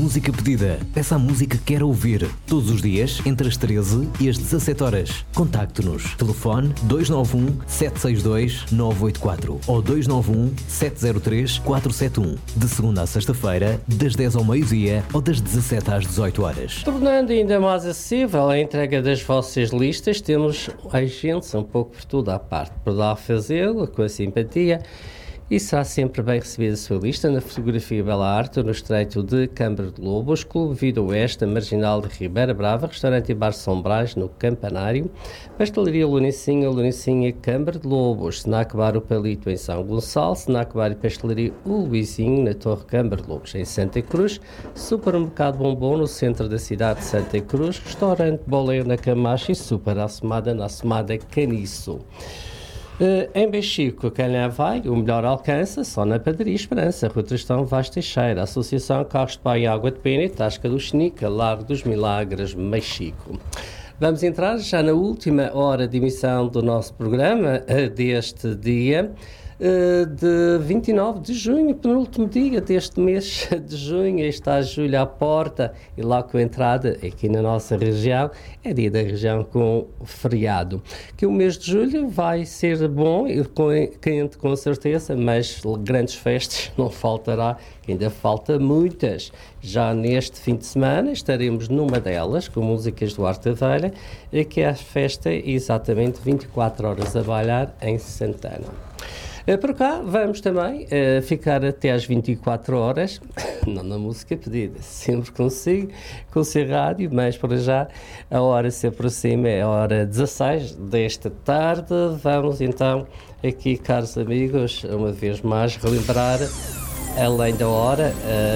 música pedida. Peça a música que quer ouvir. Todos os dias, entre as 13 e as 17 horas. Contacte-nos. Telefone 291-762-984 ou 291-703-471. De segunda a sexta-feira, das 10 ao meio-dia ou das 17 às 18 horas. Tornando ainda mais acessível a entrega das vossas listas, temos agentes um pouco por toda a parte. Poderá fazê-lo com a simpatia e será sempre bem recebida a sua lista na fotografia Bela Arte, no Estreito de Câmara de Lobos, Clube Vida Oeste, Marginal de Ribeira Brava, Restaurante e Bar São Brás, no Campanário, Pastelaria Lunicinha, Câmara de Lobos, Snack Bar O Palito, em São Gonçalo, Snack Bar e Pastelaria O Luizinho, na Torre Câmara de Lobos, em Santa Cruz, Supermercado Bombom, no centro da cidade de Santa Cruz, Restaurante Boleiro, na Camacha e Super Assomada, na Assomada Caniço. Em Bexico, quem lá vai, o melhor alcança só na Padaria Esperança, Rua Tristão Vaz Teixeira, Associação Carros de Pai e Água de Pena e Tasca do Xenica, Largo dos Milagres, Mexico. Vamos entrar já na última hora de emissão do nosso programa deste dia, de 29 de junho, penúltimo dia deste mês de junho. Está julho à porta e lá com a entrada aqui na nossa região, é dia da região com feriado. Que o mês de julho vai ser bom e quente com certeza, mas grandes festas não faltará, que ainda falta muitas. Já neste fim de semana estaremos numa delas, com músicas do Arte Aveira, que é a festa exatamente 24 horas a bailar em Santana. Por cá vamos também ficar até às 24 horas, não na música pedida, sempre consigo, com o seu rádio, mas para já a hora se aproxima, é a hora 16 desta tarde. Vamos então aqui, caros amigos, uma vez mais relembrar, além da hora,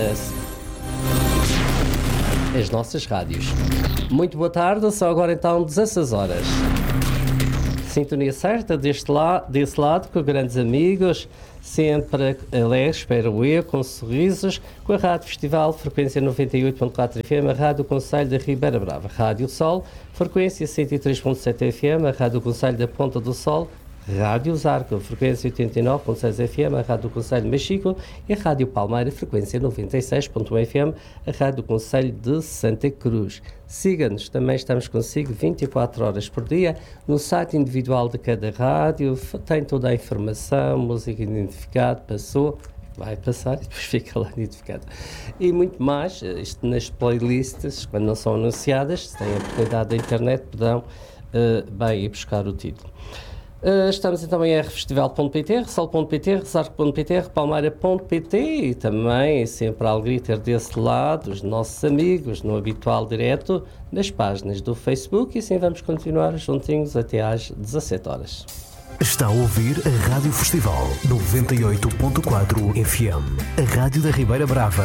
as nossas rádios. Muito boa tarde, são agora então 16 horas. Sintonia certa desse lado, com grandes amigos, sempre alegres, espero eu, com sorrisos, com a Rádio Festival, frequência 98.4 FM, a Rádio Concelho da Ribeira Brava, Rádio Sol, frequência 103.7 FM, a Rádio Concelho da Ponta do Sol, Rádio Zarco, frequência 89.6 FM, a Rádio Concelho de Mexico e a Rádio Palmeira, frequência 96.1 FM, a Rádio Concelho de Santa Cruz. Siga-nos, também estamos consigo 24 horas por dia no site individual de cada rádio, tem toda a informação, música identificada, passou, vai passar e depois fica lá identificado. E muito mais, isto nas playlists, quando não são anunciadas, se têm a oportunidade da internet, poderão bem ir buscar o título. Estamos então em rfestival.pt, ressol.pt, resarco.pt, repalmeira.pt e também sempre a alegria ter desse lado os nossos amigos no habitual direto nas páginas do Facebook e assim vamos continuar juntinhos até às 17 horas. Está a ouvir a Rádio Festival 98.4 FM, a Rádio da Ribeira Brava.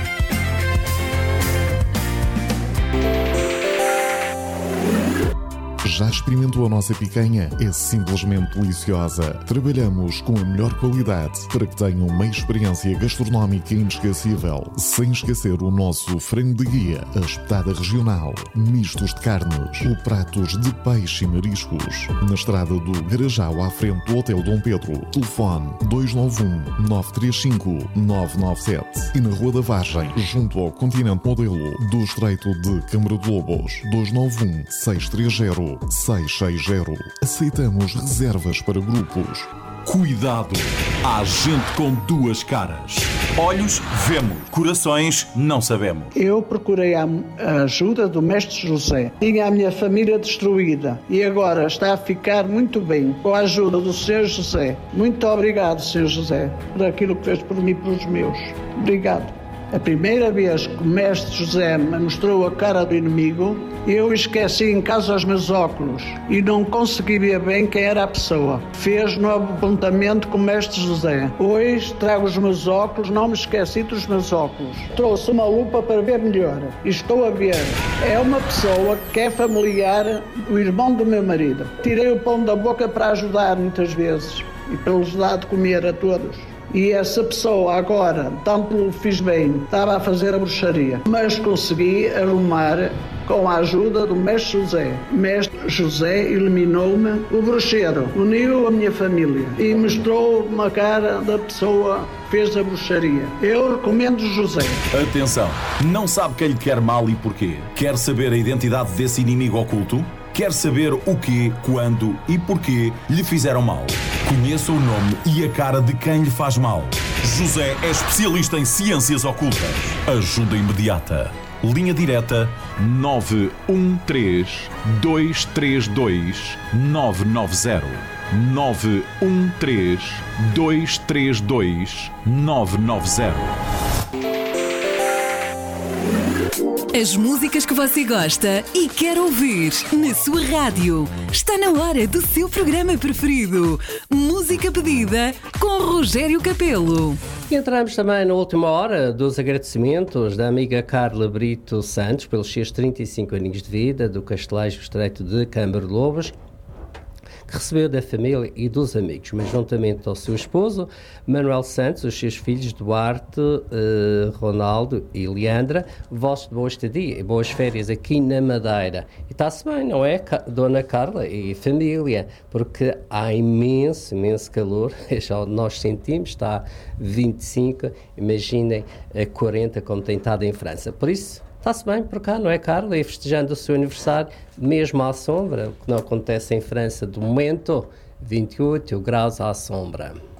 Já experimentou a nossa picanha? É simplesmente deliciosa. Trabalhamos com a melhor qualidade para que tenham uma experiência gastronómica inesquecível. Sem esquecer o nosso frango de guia, a espetada regional, mistos de carnes ou pratos de peixe e mariscos. Na estrada do Garajal, à frente do Hotel Dom Pedro. Telefone 291-935-997. E na Rua da Vargem, junto ao Continente Modelo do Estreito de Câmara de Lobos. 291-630-660. Aceitamos reservas para grupos. Cuidado! Há gente com duas caras. Olhos, vemos. Corações, não sabemos. Eu procurei a ajuda do Mestre José. Tinha a minha família destruída e agora está a ficar muito bem com a ajuda do Sr. José. Muito obrigado, Sr. José, por aquilo que fez por mim e pelos meus. Obrigado. A primeira vez que o Mestre José me mostrou a cara do inimigo, eu esqueci em casa os meus óculos e não consegui ver bem quem era a pessoa. Fez novo apontamento com o Mestre José. Hoje trago os meus óculos, não me esqueci dos meus óculos. Trouxe uma lupa para ver melhor e estou a ver. É uma pessoa que é familiar do irmão do meu marido. Tirei o pão da boca para ajudar muitas vezes e para lhes dar de comer a todos. E essa pessoa agora, tanto lhe fiz bem, estava a fazer a bruxaria. Mas consegui arrumar com a ajuda do Mestre José. Mestre José eliminou-me o bruxeiro, uniu a minha família e mostrou uma cara da pessoa que fez a bruxaria. Eu recomendo José. Atenção, não sabe quem lhe quer mal e porquê? Quer saber a identidade desse inimigo oculto? Quer saber o quê, quando e porquê lhe fizeram mal? Conheça o nome e a cara de quem lhe faz mal. José é especialista em ciências ocultas. Ajuda imediata. Linha direta 913-232-990. 913-232-990. As músicas que você gosta e quer ouvir na sua rádio. Está na hora do seu programa preferido. Música pedida com Rogério Capelo. E entramos também na última hora dos agradecimentos da amiga Carla Brito Santos pelos seus 35 aninhos de vida do Castelejo Estreito de Câmara de Lobos, que recebeu da família e dos amigos, mas juntamente ao seu esposo, Manuel Santos, os seus filhos Duarte, Ronaldo e Leandra, votos de boa estadia e boas férias aqui na Madeira. E está-se bem, não é, Dona Carla e família, porque há imenso calor, já nós sentimos, está a 25, imaginem a 40 como tem estado em França. Por isso, está-se bem por cá, não é, Carla? E festejando o seu aniversário, mesmo à sombra, o que não acontece em França de momento, 28 graus à sombra.